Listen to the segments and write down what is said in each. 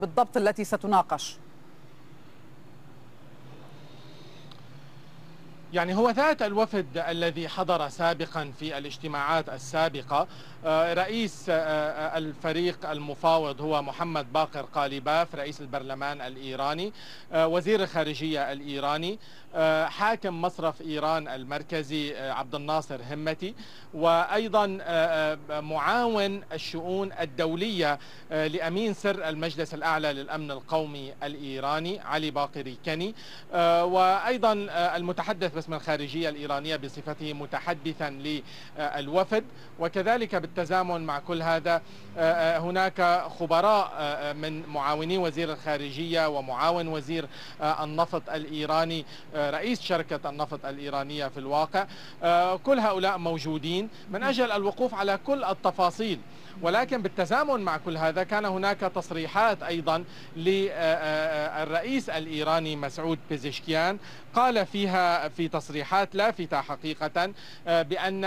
بالضبط التي ستناقش؟ يعني هو ذات الوفد الذي حضر سابقا في الاجتماعات السابقة. رئيس الفريق المفاوض هو محمد باقر قاليباف رئيس البرلمان الإيراني، وزير الخارجية الإيراني، حاكم مصرف إيران المركزي عبد الناصر همتي، وأيضا معاون الشؤون الدولية لأمين سر المجلس الأعلى للأمن القومي الإيراني علي باقري كني، وأيضا المتحدث باسم الخارجية الإيرانية بصفته متحدثا للوفد. وكذلك بالتزامن مع كل هذا هناك خبراء من معاوني وزير الخارجية ومعاون وزير النفط الإيراني، رئيس شركة النفط الإيرانية في الواقع. كل هؤلاء موجودين من أجل الوقوف على كل التفاصيل. ولكن بالتزامن مع كل هذا كان هناك تصريحات أيضا للرئيس الإيراني مسعود بيزشكيان، قال فيها في تصريحات لافتة حقيقة بأن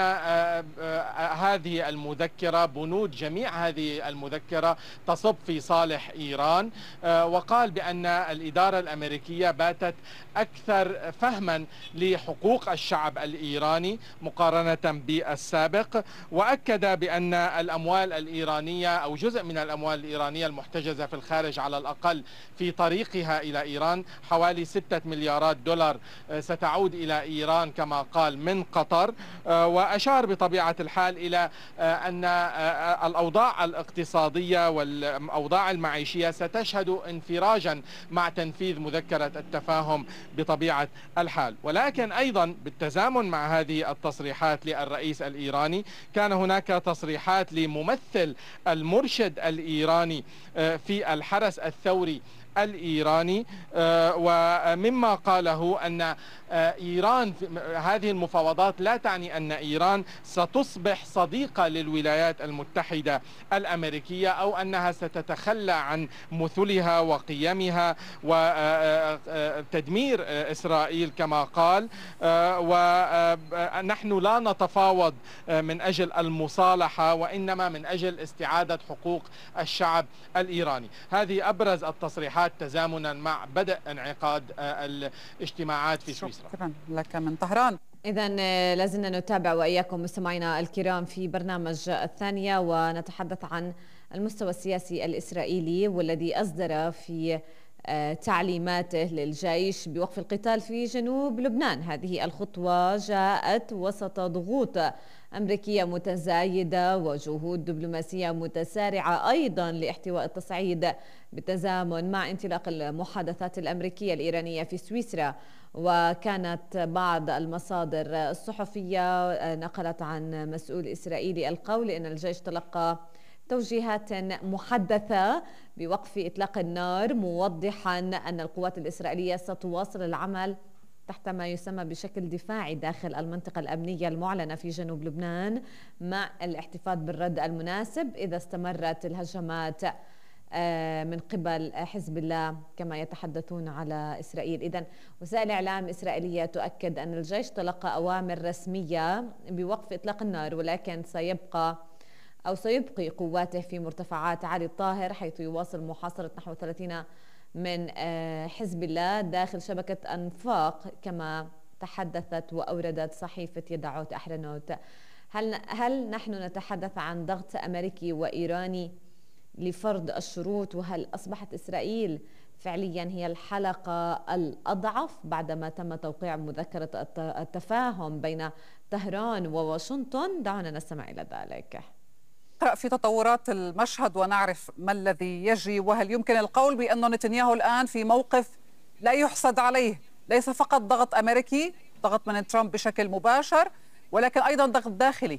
هذه المذكرة، بنود جميع هذه المذكرة تصب في صالح إيران، وقال بأن الإدارة الأمريكية باتت أكثر فهما لحقوق الشعب الإيراني مقارنة بالسابق، وأكد بأن الأموال الإيرانية أو جزء من الأموال الإيرانية المحتجزة في الخارج على الأقل في طريقها إلى إيران حوالي 6 مليارات دولار ستعود إلى إيران كما قال من قطر. وأشار بطبيعة الحال إلى أن الأوضاع الاقتصادية والأوضاع المعيشية ستشهد انفراجا مع تنفيذ مذكرة التفاهم بطبيعة الحال. ولكن أيضا بالتزامن مع هذه التصريحات للرئيس الإيراني كان هناك تصريحات لممثل المرشد الإيراني في الحرس الثوري الإيراني، ومما قاله أن إيران هذه المفاوضات لا تعني أن إيران ستصبح صديقة للولايات المتحدة الأمريكية أو أنها ستتخلى عن مثلها وقيمها وتدمير إسرائيل كما قال، ونحن لا نتفاوض من أجل المصالحة وإنما من أجل استعادة حقوق الشعب الإيراني. هذه أبرز التصريحات تزامنا مع بدء انعقاد الاجتماعات في سويسرا. شكرا لك من طهران. إذا لازلنا نتابع وإياكم مستمعينا الكرام في برنامج الثانية، ونتحدث عن المستوى السياسي الإسرائيلي والذي أصدر في تعليماته للجيش بوقف القتال في جنوب لبنان. هذه الخطوة جاءت وسط ضغوط أمريكية متزايدة وجهود دبلوماسية متسارعة أيضا لاحتواء التصعيد بالتزامن مع انطلاق المحادثات الأمريكية الإيرانية في سويسرا. وكانت بعض المصادر الصحفية نقلت عن مسؤول إسرائيلي القول إن الجيش تلقى توجيهات محدثة بوقف إطلاق النار، موضحا أن القوات الإسرائيلية ستواصل العمل تحت ما يسمى بشكل دفاعي داخل المنطقة الأمنية المعلنة في جنوب لبنان، مع الاحتفاظ بالرد المناسب إذا استمرت الهجمات من قبل حزب الله كما يتحدثون على إسرائيل. إذن وسائل إعلام إسرائيلية تؤكد أن الجيش تلقى أوامر رسمية بوقف إطلاق النار، ولكن سيبقي قواته في مرتفعات علي الطاهر، حيث يواصل محاصرة نحو 30 من حزب الله داخل شبكة أنفاق كما تحدثت وأوردت صحيفة يدعوت أحرنوت. هل نحن نتحدث عن ضغط أمريكي وإيراني لفرض الشروط، وهل أصبحت إسرائيل فعليا هي الحلقة الأضعف بعدما تم توقيع مذكرة التفاهم بين طهران وواشنطن؟ دعونا نستمع إلى ذلك. نقرأ في تطورات المشهد ونعرف ما الذي يجري، وهل يمكن القول بأن نتنياهو الآن في موقف لا يحسد عليه، ليس فقط ضغط أمريكي، ضغط من ترامب بشكل مباشر، ولكن أيضا ضغط داخلي؟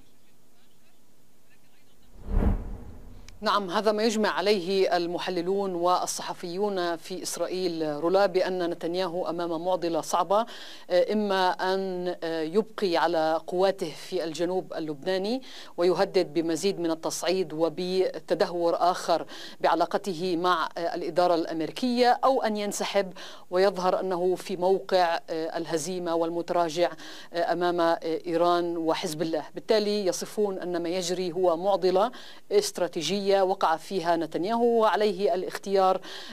نعم، هذا ما يجمع عليه المحللون والصحفيون في إسرائيل رولا، بأن نتنياهو أمام معضلة صعبة، إما أن يبقي على قواته في الجنوب اللبناني ويهدد بمزيد من التصعيد وبتدهور آخر بعلاقته مع الإدارة الأمريكية، أو أن ينسحب ويظهر أنه في موقع الهزيمة والمتراجع أمام إيران وحزب الله. بالتالي يصفون أن ما يجري هو معضلة استراتيجية إجماعية وقع فيها نتنياهو وعليه الاختيار